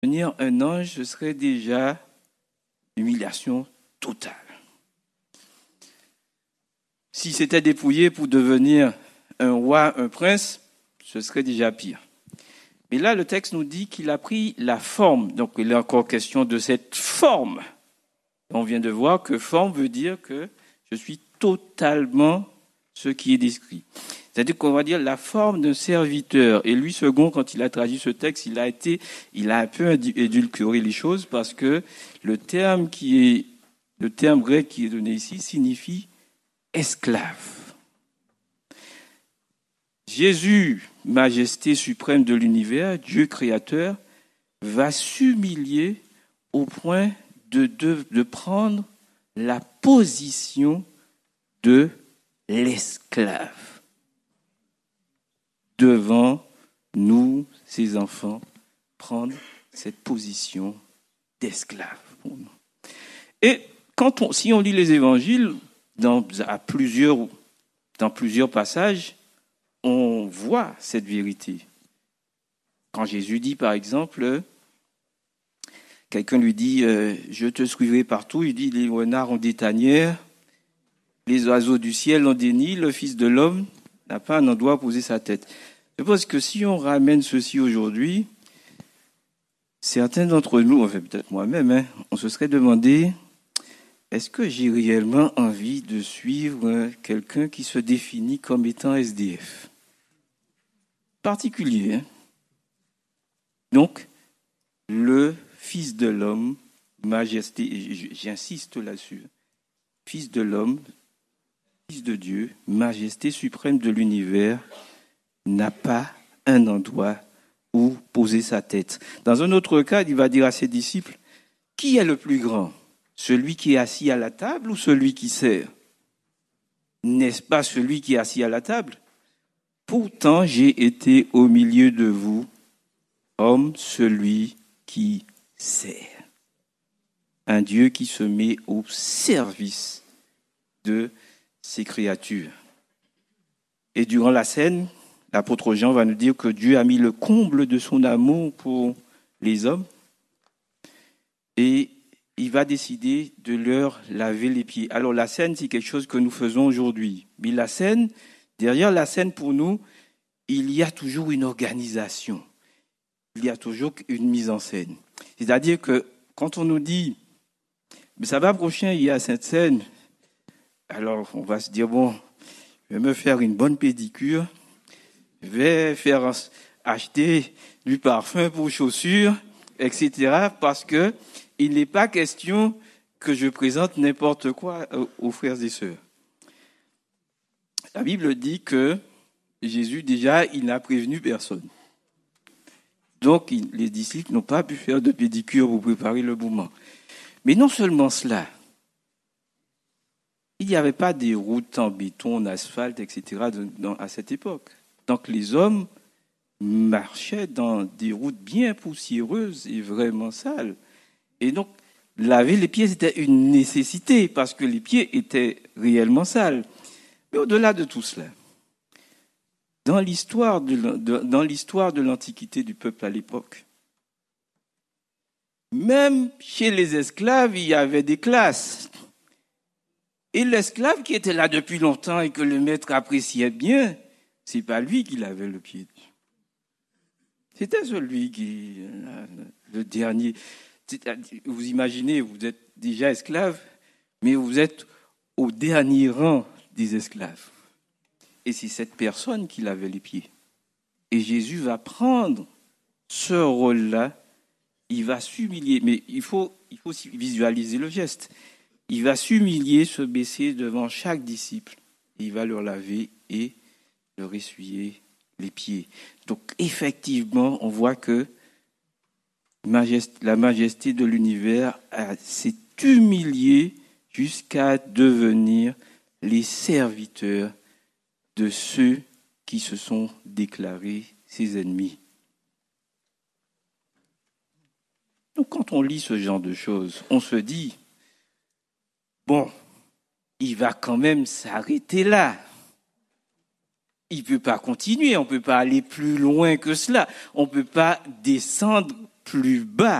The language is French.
Devenir un ange, ce serait déjà l'humiliation totale. Si c'était dépouillé pour devenir un roi, un prince, ce serait déjà pire. Mais là, le texte nous dit qu'il a pris la forme. Donc, il est encore question de cette forme. On vient de voir que forme veut dire que je suis totalement ce qui est décrit. C'est-à-dire qu'on va dire la forme d'un serviteur. Et lui, second, quand il a traduit ce texte, il a un peu édulcoré les choses parce que le terme grec qui est donné ici signifie esclave. Jésus, majesté suprême de l'univers, Dieu créateur, va s'humilier au point de prendre la position de l'esclave devant nous, ses enfants, prendre cette position d'esclave pour nous. Et si on lit les évangiles, dans plusieurs passages, on voit cette vérité. Quand Jésus dit, par exemple, quelqu'un lui dit, je te suivrai partout, il dit, les renards ont des tanières, les oiseaux du ciel ont des nids, le Fils de l'homme n'a pas un endroit à poser sa tête. Je pense que si on ramène ceci aujourd'hui, certains d'entre nous, enfin peut-être moi-même, on se serait demandé, est-ce que j'ai réellement envie de suivre quelqu'un qui se définit comme étant SDF ? Particulier. Donc, le Fils de l'homme, majesté, j'insiste là-dessus, Fils de l'homme, Fils de Dieu, majesté suprême de l'univers, n'a pas un endroit où poser sa tête. Dans un autre cas, il va dire à ses disciples, qui est le plus grand ? Celui qui est assis à la table ou celui qui sert ? N'est-ce pas celui qui est assis à la table ? Pourtant, j'ai été au milieu de vous, comme celui qui sert. Un Dieu qui se met au service de ses créatures. Et durant la scène, l'apôtre Jean va nous dire que Dieu a mis le comble de son amour pour les hommes et il va décider de leur laver les pieds. Alors la scène, c'est quelque chose que nous faisons aujourd'hui. Mais la scène, derrière la scène pour nous, il y a toujours une organisation. Il y a toujours une mise en scène. C'est-à-dire que quand on nous dit, mais ça va prochain, il y a cette scène, alors on va se dire, bon, je vais me faire une bonne pédicure, je vais faire acheter du parfum pour chaussures, etc. Parce que il n'est pas question que je présente n'importe quoi aux frères et sœurs. La Bible dit que Jésus, déjà, il n'a prévenu personne. Donc, les disciples n'ont pas pu faire de pédicure pour préparer le moment. Mais non seulement cela, il n'y avait pas des routes en béton, en asphalte, etc. à cette époque. Donc, les hommes marchaient dans des routes bien poussiéreuses et vraiment sales. Et donc, laver les pieds, c'était une nécessité parce que les pieds étaient réellement sales. Mais au-delà de tout cela, dans l'histoire de l'Antiquité du peuple à l'époque, même chez les esclaves, il y avait des classes. Et l'esclave qui était là depuis longtemps et que le maître appréciait bien, c'est pas lui qui lavait le pied. C'était celui qui, le dernier. Vous imaginez, vous êtes déjà esclave, mais vous êtes au dernier rang des esclaves. Et c'est cette personne qui lavait les pieds. Et Jésus va prendre ce rôle-là, il va s'humilier, mais il faut visualiser le geste. Il va s'humilier, se baisser devant chaque disciple, et il va leur laver et leur essuyer les pieds. Donc effectivement, on voit que la majesté de l'univers s'est humiliée jusqu'à devenir les serviteurs de ceux qui se sont déclarés ses ennemis. Donc quand on lit ce genre de choses, on se dit, bon, il va quand même s'arrêter là. Il ne peut pas continuer, on ne peut pas aller plus loin que cela. On ne peut pas descendre plus bas